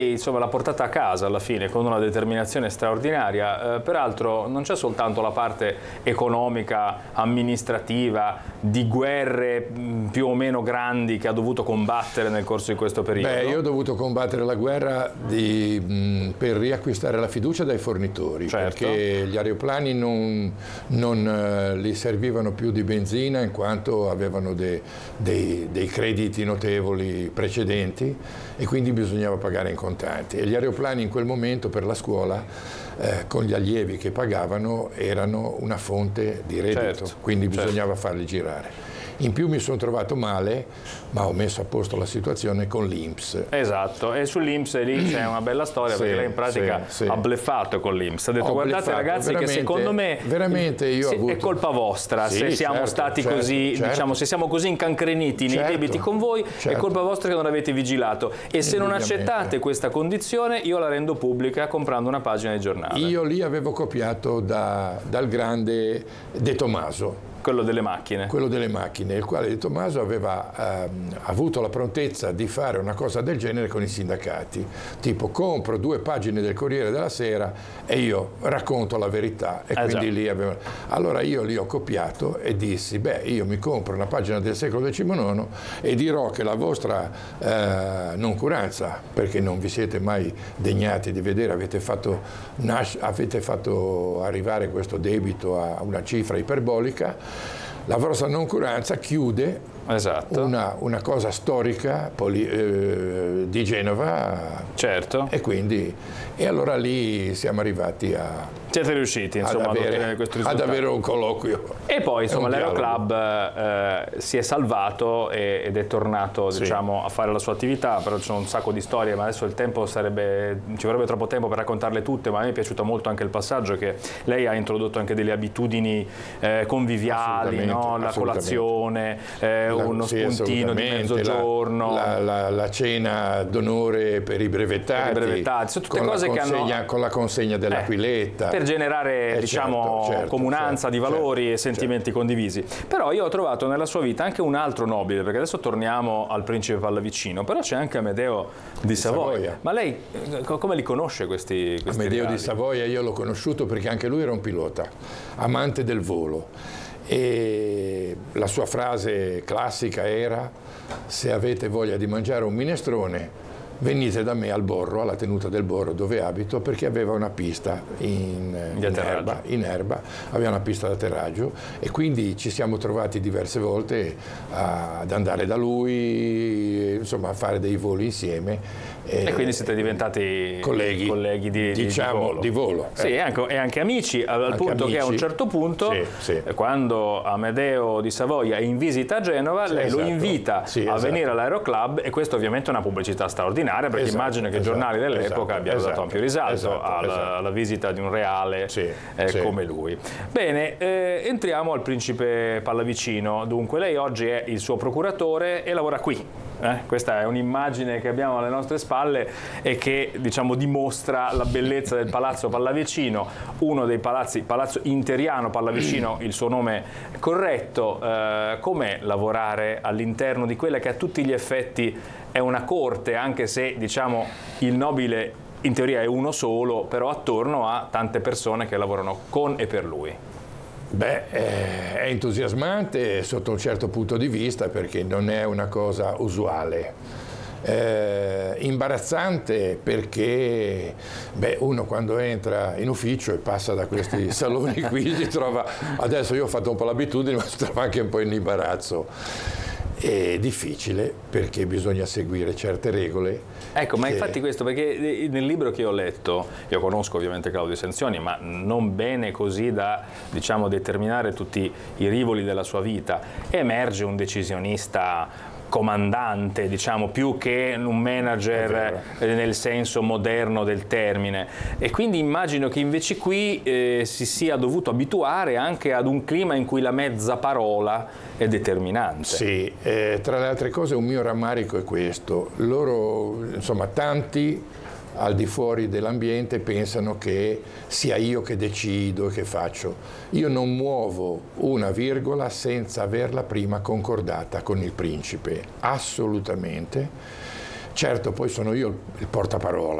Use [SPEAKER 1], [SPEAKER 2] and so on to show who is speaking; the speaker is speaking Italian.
[SPEAKER 1] insomma, l'ha portata a casa alla fine con una determinazione straordinaria. Peraltro non c'è soltanto la parte economica, amministrativa, di guerre più o meno grandi che ha dovuto combattere nel corso di questo periodo.
[SPEAKER 2] Beh, io ho dovuto combattere la guerra per riacquistare la fiducia dai fornitori,
[SPEAKER 1] certo,
[SPEAKER 2] perché gli aeroplani non li servivano più di benzina in quanto avevano dei crediti notevoli precedenti e quindi bisognava pagare in contanti. E gli aeroplani in quel momento per la scuola, con gli allievi che pagavano, erano una fonte di reddito,
[SPEAKER 1] certo,
[SPEAKER 2] quindi bisognava farli girare. In più mi sono trovato male, ma ho messo a posto la situazione con l'INPS.
[SPEAKER 1] Esatto, e sull'INPS lì c'è una bella storia, perché lei in pratica ha bleffato con l'INPS. Ha detto: guardate ragazzi che secondo me
[SPEAKER 2] veramente io ho avuto...
[SPEAKER 1] è colpa vostra, se siamo stati così, diciamo, se siamo così incancreniti nei debiti con voi, è colpa vostra che non avete vigilato. E se non accettate questa condizione, io la rendo pubblica comprando una pagina di giornale.
[SPEAKER 2] Io lì avevo copiato dal grande De Tomaso.
[SPEAKER 1] Quello delle macchine.
[SPEAKER 2] Quello delle macchine, il quale De Tomaso aveva avuto la prontezza di fare una cosa del genere con i sindacati, tipo compro 2 pagine del Corriere della Sera e io racconto la verità. E quindi lì allora io li ho copiato e dissi: beh, io mi compro una pagina del secolo XIX e dirò che la vostra noncuranza, perché non vi siete mai degnati di vedere, avete fatto arrivare questo debito a una cifra iperbolica. La vostra noncuranza chiude una cosa storica di Genova,
[SPEAKER 1] certo,
[SPEAKER 2] e allora lì siamo arrivati
[SPEAKER 1] siete riusciti insomma ad ottenere questo risultato,
[SPEAKER 2] ad avere un colloquio.
[SPEAKER 1] E poi insomma l'Aeroclub si è salvato ed è tornato diciamo a fare la sua attività, però ci sono un sacco di storie, ma adesso ci vorrebbe troppo tempo per raccontarle tutte, ma a me è piaciuto molto anche il passaggio che lei ha introdotto anche delle abitudini conviviali, no? La colazione, uno spuntino di mezzogiorno,
[SPEAKER 2] la cena d'onore per i brevettati,
[SPEAKER 1] sono tutte cose
[SPEAKER 2] con la consegna dell'Aquiletta,
[SPEAKER 1] per generare diciamo comunanza di valori e sentimenti condivisi. Però io ho trovato nella sua vita anche un altro nobile, perché adesso torniamo al principe Pallavicino, però c'è anche Amedeo di Savoia. Ma lei come li conosce questi
[SPEAKER 2] Amedeo di Savoia io l'ho conosciuto perché anche lui era un pilota, amante del volo. E la sua frase classica era: se avete voglia di mangiare un minestrone venite da me al Borro, alla tenuta del Borro dove abito, perché aveva una pista in erba, aveva una pista d'atterraggio e quindi ci siamo trovati diverse volte ad andare da lui, insomma a fare dei voli insieme.
[SPEAKER 1] E quindi siete diventati colleghi di volo. Sì, e anche amici, al punto che a un certo punto, quando Amedeo di Savoia è in visita a Genova, lei lo invita a venire all'Aeroclub, e questo ovviamente è una pubblicità straordinaria, perché immagino che i giornali dell'epoca abbiano dato ampio risalto alla visita di un reale come lui. Bene, entriamo al principe Pallavicino. Dunque, lei oggi è il suo procuratore e lavora qui. Questa è un'immagine che abbiamo alle nostre spalle e che diciamo dimostra la bellezza del Palazzo Pallavicino, uno dei palazzi, Palazzo Interiano Pallavicino, il suo nome corretto. Com'è lavorare all'interno di quella che a tutti gli effetti è una corte, anche se diciamo il nobile in teoria è uno solo, però attorno a tante persone che lavorano con e per lui?
[SPEAKER 2] Beh, è entusiasmante sotto un certo punto di vista, perché non è una cosa usuale. Imbarazzante perché uno quando entra in ufficio e passa da questi saloni qui si trova, adesso io ho fatto un po' l'abitudine, ma si trova anche un po' in imbarazzo. È difficile perché bisogna seguire certe regole.
[SPEAKER 1] Ecco, ma infatti questo, perché nel libro che ho letto, io conosco ovviamente Claudio Sanzioni, ma non bene così da diciamo determinare tutti i rivoli della sua vita, emerge un decisionista comandante, diciamo, più che un manager nel senso moderno del termine, e quindi immagino che invece qui si sia dovuto abituare anche ad un clima in cui la mezza parola è determinante.
[SPEAKER 2] Sì, tra le altre cose un mio rammarico è questo: loro, insomma, tanti al di fuori dell'ambiente pensano che sia io che decido e che faccio. Io non muovo una virgola senza averla prima concordata con il principe, assolutamente. Certo, poi sono io il portaparola,